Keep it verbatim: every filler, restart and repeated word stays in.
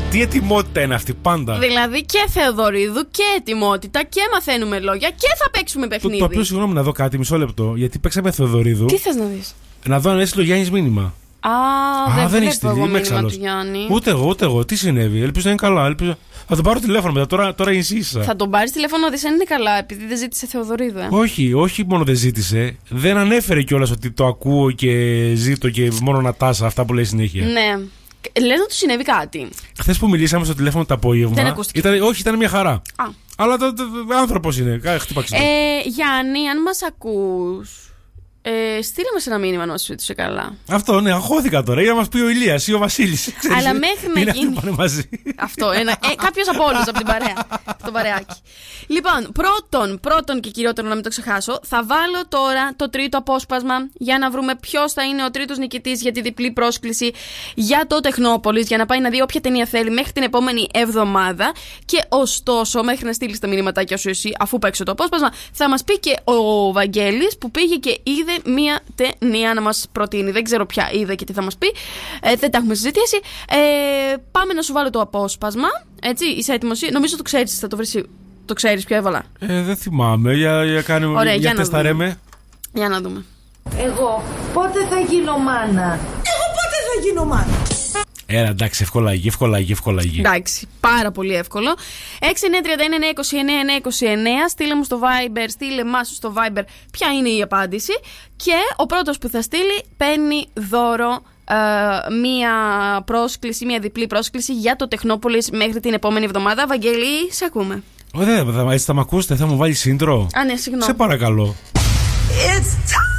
Τι ετοιμότητα είναι αυτή πάντα. Δηλαδή και Θεοδωρίδου και ετοιμότητα και μαθαίνουμε λόγια και θα παίξουμε παιχνίδι. Το, το οποίο συγγνώμη να δω κάτι, μισό λεπτό. Γιατί παίξαμε Θεοδωρίδου. Τι θες να δεις? Να δω αν έστειλε ο Γιάννης μήνυμα. Α, Α, δεν, δεν βλέπω είστε, εγώ είμαι μήνυμα εξάλλου. του Γιάννη. Ούτε εγώ, ούτε εγώ. Τι συνέβη? Ελπίζω να είναι καλά. Ελπίζω... Θα τον πάρω τηλέφωνο μετά. Τώρα, τώρα insist. Θα τον πάρεις τηλέφωνο να δεις αν είναι καλά, επειδή δεν ζήτησε Θεοδωρίδου. Ε. Όχι, όχι μόνο δεν ζήτησε. Δεν ανέφερε κιόλας ότι το ακούω και ζήτω και μόνο να τάσα αυτά που λέει συνέχεια. Ναι. Λες να του συνέβη κάτι? Χθες που μιλήσαμε στο τηλέφωνο το απόγευμα. Δεν ακούστηκε. Ήταν, όχι, ήταν μια χαρά. Α. Αλλά το, το, το, άνθρωπος είναι. Χτύπα ξύλο. Ε, Γιάννη, αν μας ακούς, ε, στείλε μας ένα μήνυμα να σου είσαι καλά. Αυτό, ναι, αγχώθηκα τώρα. Για να μας πει ο Ηλίας ή ο Βασίλης. Αλλά μέχρι να είναι γίνει. αυτοί πάνε μαζί. Αυτό, ένα, ε, κάποιος από όλους από την παρέα. Το παρεάκι. Λοιπόν, πρώτον, πρώτον και κυριότερο να μην το ξεχάσω, θα βάλω τώρα το τρίτο απόσπασμα για να βρούμε ποιος θα είναι ο τρίτος νικητής για τη διπλή πρόσκληση για το Τεχνόπολης, για να πάει να δει όποια ταινία θέλει μέχρι την επόμενη εβδομάδα. Και ωστόσο, μέχρι να στείλεις τα μηνύματάκια σου εσύ, αφού παίξω το απόσπασμα, θα μας πει και ο Βαγγέλης που πήγε και είδε μία ταινία να μας προτείνει. Δεν ξέρω ποια είδε και τι θα μας πει. Ε, δεν τα έχουμε συζητήσει. Ε, πάμε να σου βάλω το απόσπασμα. Έτσι, είσαι έτοιμος? Νομίζω το ξέρεις, θα το βρεις. Το ξέρεις ποιο έβαλα? Ε, δεν θυμάμαι. Για, για κάνουμε. Ωραία, για, για να τεσταρέμε. Για να δούμε. Εγώ πότε θα γίνω μάνα? Εγώ πότε θα γίνω μάνα? Έλα, εντάξει, ευκολαγή, ευκολαγή, ευκολαγή. Εντάξει, πάρα πολύ εύκολο. έξι εννιά τρία ένα εννιά είκοσι εννιά εννιά είκοσι εννιά. Στείλε μου στο Viber, στείλε μας στο Viber ποια είναι η απάντηση. Και ο πρώτος που θα στείλει παίρνει δώρο ε, μία πρόσκληση, μία διπλή πρόσκληση για το Τεχνόπολης μέχρι την επόμενη εβδομάδα. Βαγγέλη, σε ακούμε. Ωραία, έτσι θα μ' ακούσετε, θα μου βάλει σύντρο. Α, ναι, συγγνώμη. Σε παρακαλώ. It's time.